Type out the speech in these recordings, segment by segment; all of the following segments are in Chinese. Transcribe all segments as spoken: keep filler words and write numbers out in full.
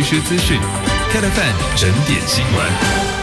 时资讯，K F M 整点新闻。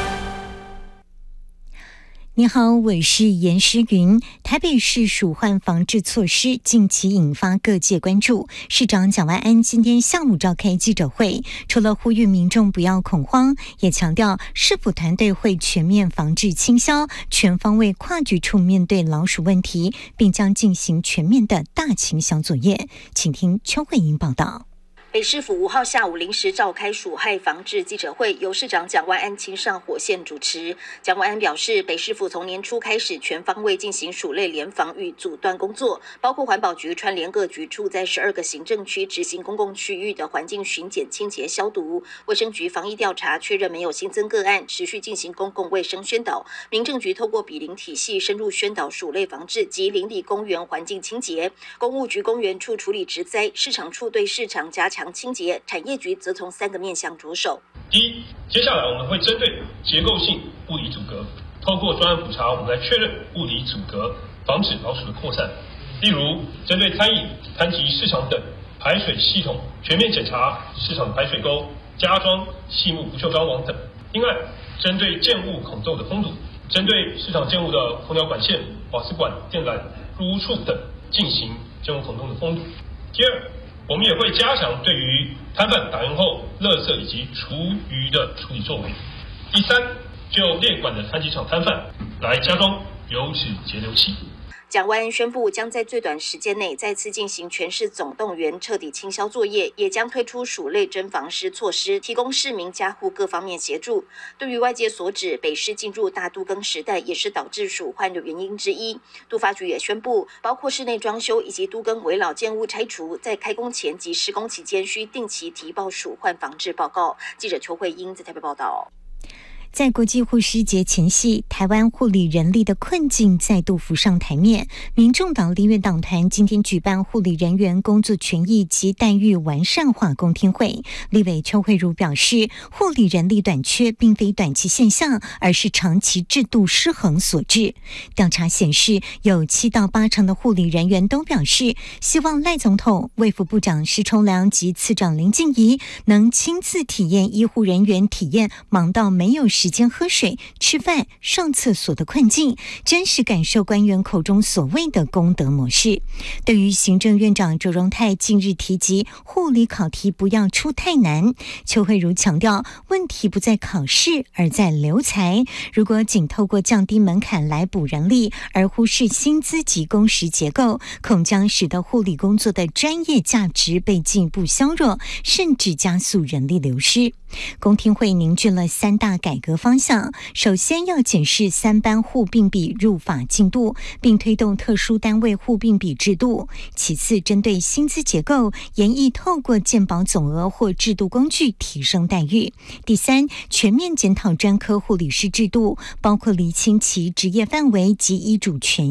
你好，我是严诗云。台北市鼠患防治措施近期引发各界关注。市长蒋万安今天下午召开记者会，除了呼吁民众不要恐慌，也强调市府团队会全面防治倾销，全方位跨局处面对老鼠问题，并将进行全面的大倾销作业。请听邱慧莹报道。 北市府五号下午临时召开鼠害防治记者会，由市长蒋万安亲上火线主持。蒋万安表示，北市府从年初开始全方位进行鼠类联防与阻断工作，包括环保局串联各局处在十二个行政区执行公共区域的环境巡检、清洁消毒；卫生局防疫调查确认没有新增个案，持续进行公共卫生宣导；民政局透过比邻体系深入宣导鼠类防治及邻里公园环境清洁；公务局公园处处理植栽；市场处对市场加强清洁，产业局则从三个面向着手。 第一，接下来我们会针对结构性物理阻隔，透过专案普查，我们来确认物理阻隔，防止老鼠的扩散。例如，针对餐饮、摊级、市场等排水系统全面检查市场排水沟、加装细木不锈钢网等。另外，针对建物孔洞的封堵，针对市场建物的空调管线、瓦斯管、电缆、入屋处等进行建物孔洞的封堵。第二，我们也会加强对于摊贩打烊后垃圾以及厨余的处理作为。第三，就列管的摊机场摊贩来加装油脂节流器。 蒋万安宣布，将在最短时间内再次进行全市总动员彻底清销作业，也将推出鼠类侦防师措施，提供市民家户各方面协助。对于外界所指北市进入大都更时代，也是导致鼠患的原因之一，都发局也宣布，包括室内装修以及都更危老建物拆除，在开工前及施工期间需定期提报鼠患防治报告。记者邱慧英在台北报道。 在国际护士节前夕，台湾护理人力的困境再度浮上台面。民众党立院党团今天举办护理人员工作权益及待遇完善化公听会，立委邱慧茹表示，护理人力短缺并非短期现象，而是长期制度失衡所致。调查显示，有七到八成的护理人员都表示，希望赖总统、卫福部长施崇良及次长林静怡能亲自体验医护人员体验忙到没有时间喝水、吃饭、上厕所的困境，真实感受官员口中所谓的公德模式。对于行政院长周荣泰近日提及护理考题不要出太难，邱慧茹强调，问题不在考试，而在留才。如果仅透过降低门槛来补人力，而忽视薪资及工时结构，恐将使得护理工作的专业价值被进一步削弱，甚至加速人力流失。公听会凝聚了三大改革方向，首先要检视三班护病比入法进度，并推动特殊单位护病比制度；其次，针对薪资结构，研议透过健保总额或制度工具提升待遇；第三，全面检讨专科护理师制度，包括厘清其职业范围及医嘱权